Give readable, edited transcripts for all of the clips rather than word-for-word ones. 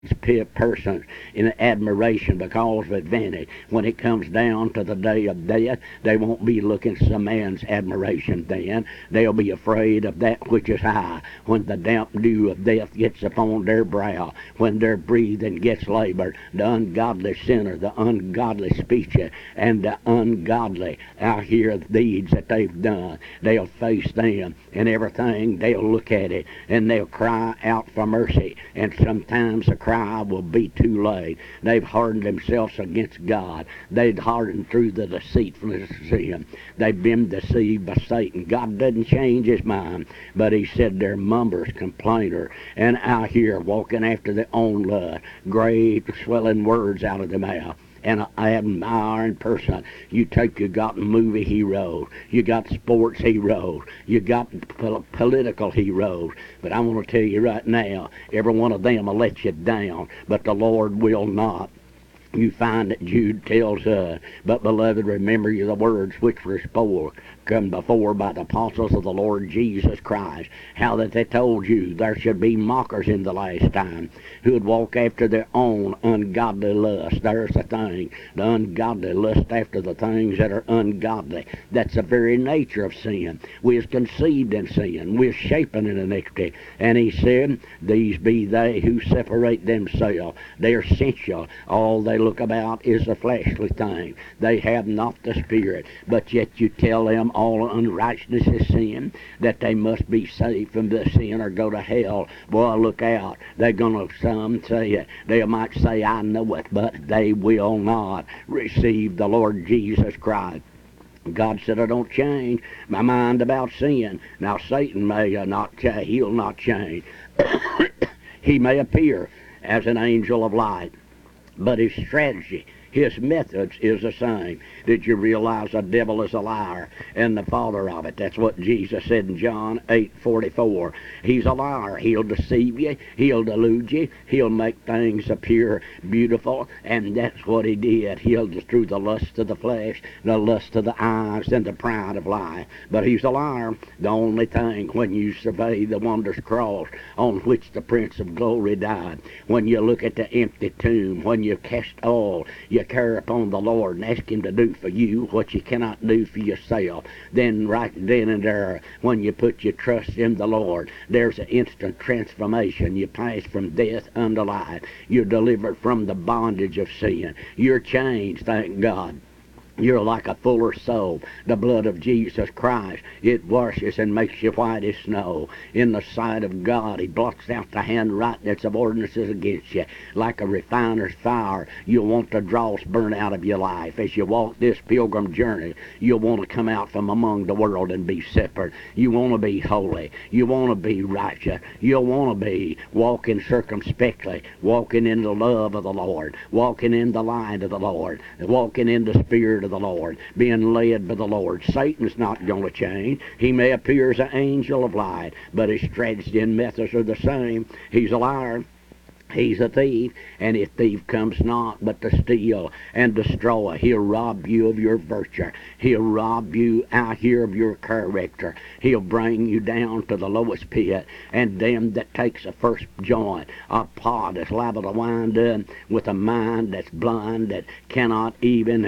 person in admiration because of advantage. When it comes down to the day of death, they won't be looking for some man's admiration then. They'll be afraid of that which is high. When the damp dew of death gets upon their brow, when their breathing gets labored, the ungodly sinner, the ungodly speech, and the ungodly out here deeds that they've done, they'll face them and everything. They'll look at it and they'll cry out for mercy. And sometimes the cry will be too late. They've hardened themselves against God. They've hardened through the deceitfulness of sin. They've been deceived by Satan. God doesn't change his mind, but he said they're mumblers, complainers, and out here walking after their own lust, great swelling words out of their mouth. And I admiring person. You got movie heroes, you got sports heroes, you got political heroes. But I want to tell you right now, every one of them will let you down, but the Lord will not. You find that Jude tells us, but beloved, remember you the words which were spoken before by the apostles of the Lord Jesus Christ, how that they told you there should be mockers in the last time, who would walk after their own ungodly lust. There's the thing, the ungodly lust after the things that are ungodly. That's the very nature of sin. We is conceived in sin. We is shapen in iniquity. And he said, these be they who separate themselves. They are sensual. All they look about is a fleshly thing. They have not the Spirit. But yet you tell them all unrighteousness is sin, that they must be saved from the sin or go to hell. Boy, look out. They're going to, some say it. They might say, I know it, but they will not receive the Lord Jesus Christ. God said, I don't change my mind about sin. Now, Satan may not change. He'll not change. He may appear as an angel of light, but his strategy, his methods is the same. Did you realize the devil is a liar and the father of it? That's what Jesus said in John 8:44. He's a liar. He'll deceive you. He'll delude you. He'll make things appear beautiful, and that's what he did. He'll through the lust of the flesh, the lust of the eyes, and the pride of life. But he's a liar. The only thing, when you survey the wondrous cross on which the Prince of Glory died, when you look at the empty tomb, when you cast all you care upon the Lord and ask him to do for you what you cannot do for yourself, then right then and there, when you put your trust in the Lord, there's an instant transformation. You pass from death unto life. You're delivered from the bondage of sin. You're changed, thank God. You're like a fuller soul. The blood of Jesus Christ, it washes and makes you white as snow. In the sight of God, he blots out the handwritings of ordinances against you. Like a refiner's fire, you'll want the dross burn out of your life. As you walk this pilgrim journey, you'll want to come out from among the world and be separate. You want to be holy. You want to be righteous. You'll want to be walking circumspectly, walking in the love of the Lord, walking in the light of the Lord, walking in the Spirit of the Lord, being led by the Lord. Satan's not going to change. He may appear as an angel of light, but his strategy and methods are the same. He's a liar. He's a thief, and his thief comes not but to steal and destroy. He'll rob you of your virtue. He'll rob you out here of your character. He'll bring you down to the lowest pit, and them that takes a first joint, a pot that's liable to wind up with a mind that's blind, that cannot even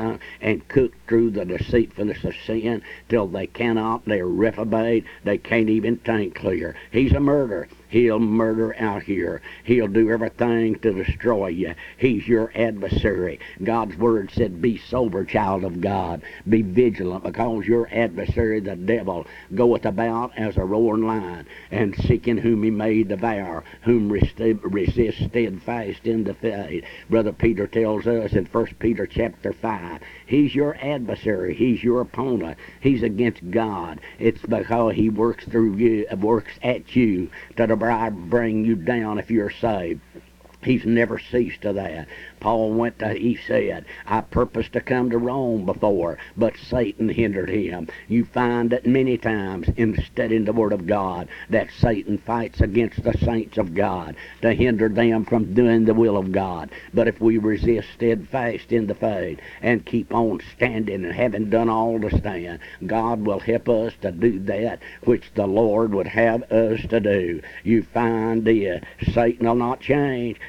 and cook through the deceitfulness of sin till they cannot, they're reprobate, they can't even think clear. He's a murderer. He'll murder out here. He'll do everything to destroy you. He's your adversary. God's word said, be sober, child of God. Be vigilant, because your adversary, the devil, goeth about as a roaring lion, and seeking whom he may devour, whom resist steadfast in the faith. Brother Peter tells us in 1 Peter chapter 5, he's your adversary. He's your opponent. He's against God. It's because he works through you, works at you to bring you down if you're saved. He's never ceased to that. Paul he said, I purposed to come to Rome before, but Satan hindered him. You find that many times in studying the Word of God, that Satan fights against the saints of God to hinder them from doing the will of God. But if we resist steadfast in the faith and keep on standing and having done all to stand, God will help us to do that which the Lord would have us to do. You find Satan will not change.